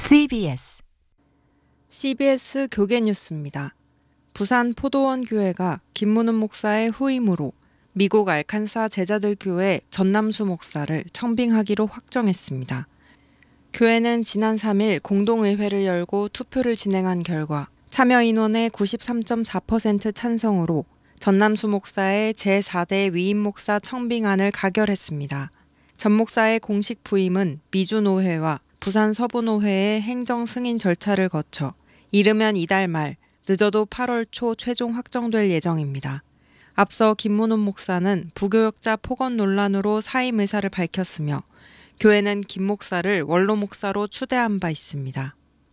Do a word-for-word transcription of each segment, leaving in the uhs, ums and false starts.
씨비에스 씨비에스 교계 뉴스입니다. 부산 포도원 교회가 김문훈 목사의 후임으로 미국 알칸사 제자들 교회 전남수 목사를 청빙하기로 확정했습니다. 교회는 지난 삼 일 공동의회를 열고 투표를 진행한 결과 참여 인원의 구십삼 점 사 퍼센트 찬성으로 전남수 목사의 제사 대 위임 목사 청빙안을 가결했습니다. 전 목사의 공식 부임은 미주노회와 부산 서부노회의 행정 승인 절차를 거쳐 이르면 이달 말, 늦어도 팔월 초 최종 확정될 예정입니다. 앞서 김문훈 목사는 부교역자 폭언 논란으로 사임 의사를 밝혔으며 교회는 김 목사를 원로 목사로 추대한 바 있습니다.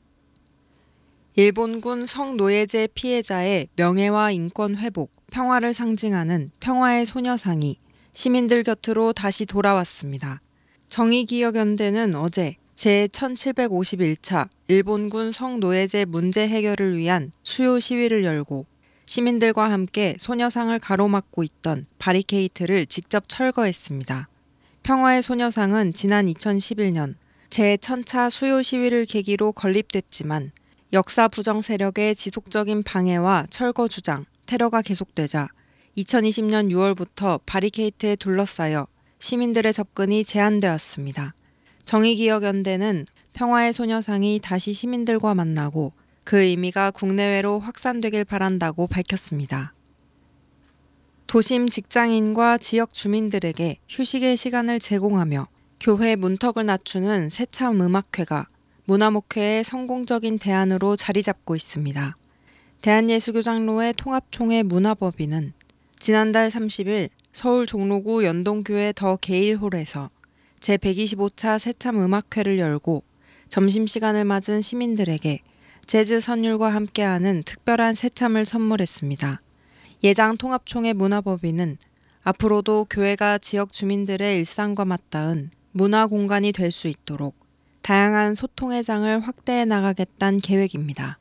일본군 성노예제 피해자의 명예와 인권 회복, 평화를 상징하는 평화의 소녀상이 시민들 곁으로 다시 돌아왔습니다. 정의기억연대는 어제 제천칠백오십일 차 일본군 성노예제 문제 해결을 위한 수요 시위를 열고 시민들과 함께 소녀상을 가로막고 있던 바리케이트를 직접 철거했습니다. 평화의 소녀상은 지난 이천십일 년 제천 차 수요 시위를 계기로 건립됐지만 역사 부정 세력의 지속적인 방해와 철거 주장, 테러가 계속되자 이천이십 년 유월부터 바리케이트에 둘러싸여 시민들의 접근이 제한되었습니다. 정의기억연대는 평화의 소녀상이 다시 시민들과 만나고 그 의미가 국내외로 확산되길 바란다고 밝혔습니다. 도심 직장인과 지역 주민들에게 휴식의 시간을 제공하며 교회 문턱을 낮추는 새참 음악회가 문화목회의 성공적인 대안으로 자리 잡고 있습니다. 대한예수교장로회 통합총회 문화법인은 지난달 삼십 일 서울 종로구 연동교회 더 게일홀에서 제백이십오 차 새참 음악회를 열고 점심시간을 맞은 시민들에게 재즈 선율과 함께하는 특별한 새참을 선물했습니다. 예장 통합총회 문화법인은 앞으로도 교회가 지역 주민들의 일상과 맞닿은 문화 공간이 될 수 있도록 다양한 소통의 장을 확대해 나가겠다는 계획입니다.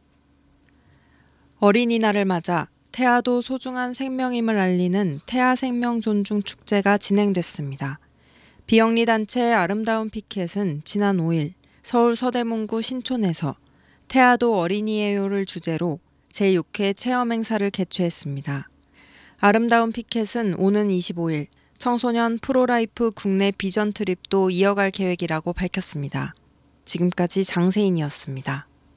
어린이날을 맞아 태아도 소중한 생명임을 알리는 태아 생명 존중 축제가 진행됐습니다. 비영리 단체 아름다운 피켓은 지난 오 일 서울 서대문구 신촌에서 태아도 어린이예요를 주제로 제육 회 체험 행사를 개최했습니다. 아름다운 피켓은 오는 이십오 일 청소년 프로라이프 국내 비전 트립도 이어갈 계획이라고 밝혔습니다. 지금까지 장세인이었습니다.